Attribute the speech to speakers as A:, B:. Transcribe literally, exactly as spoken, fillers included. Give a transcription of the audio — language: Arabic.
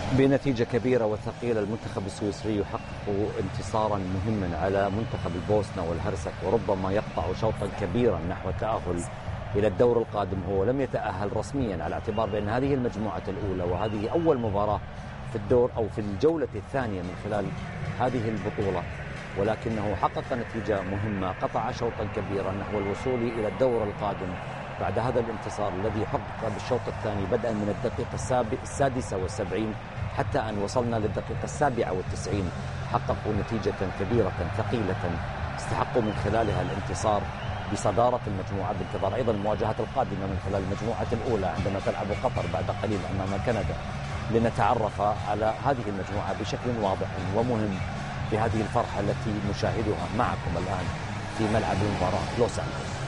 A: بنتيجة كبيرة وثقيلة المنتخب السويسري يحقق انتصارا مهما على منتخب البوسنة والهرسك، وربما يقطع شوطا كبيرا نحو التأهل إلى الدور القادم. هو لم يتأهل رسميا على اعتبار بأن هذه المجموعة الأولى وهذه أول مباراة في الدور أو في الجولة الثانية من خلال هذه البطولة، ولكنه حقق نتيجة مهمة، قطع شوطا كبيرا نحو الوصول إلى الدور القادم بعد هذا الانتصار الذي حقق بالشوط الثاني بدءا من الدقيقة السادسة والسبعين حتى أن وصلنا للدقيقة السابعة والتسعين. حققوا نتيجة كبيرة ثقيلة استحقوا من خلالها الانتصار بصدارة المجموعة، بانتظار أيضا المواجهات القادمة من خلال المجموعة الأولى عندما تلعب قطر بعد قليل أمام كندا، لنتعرف على هذه المجموعة بشكل واضح ومهم بهذه الفرحة التي نشاهدها معكم الآن في ملعب المباراة لوس أنجلوس.